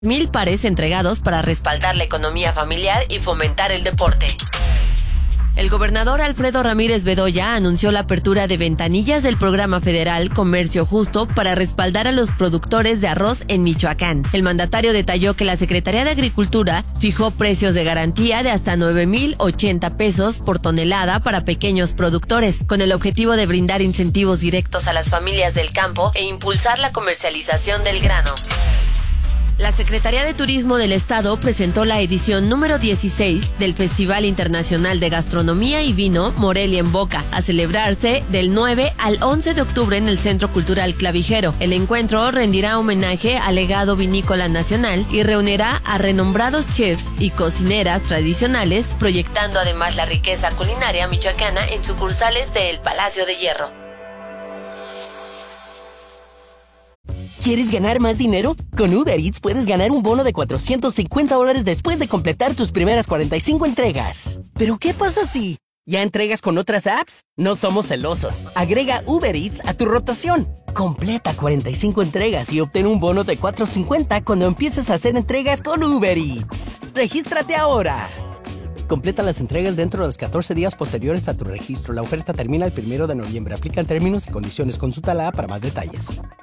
1000 pares entregados para respaldar la economía familiar y fomentar el deporte. El gobernador Alfredo Ramírez Bedoya anunció la apertura de ventanillas del programa federal Comercio Justo para respaldar a los productores de arroz en Michoacán. El mandatario detalló que la Secretaría de Agricultura fijó precios de garantía de hasta 9,080 pesos por tonelada para pequeños productores, con el objetivo de brindar incentivos directos a las familias del campo e impulsar la comercialización del grano. La Secretaría de Turismo del Estado presentó la edición número 16 del Festival Internacional de Gastronomía y Vino Morelia en Boca, a celebrarse del 9 al 11 de octubre en el Centro Cultural Clavijero. El encuentro rendirá homenaje al legado vinícola nacional y reunirá a renombrados chefs y cocineras tradicionales, proyectando además la riqueza culinaria michoacana en sucursales del Palacio de Hierro. ¿Quieres ganar más dinero? Con Uber Eats puedes ganar un bono de $450 después de completar tus primeras 45 entregas. ¿Pero qué pasa si ya entregas con otras apps? No somos celosos. Agrega Uber Eats a tu rotación. Completa 45 entregas y obtén un bono de $450 cuando empieces a hacer entregas con Uber Eats. ¡Regístrate ahora! Completa las entregas dentro de los 14 días posteriores a tu registro. La oferta termina el 1 de noviembre. Aplican términos y condiciones. Consulta la app para más detalles.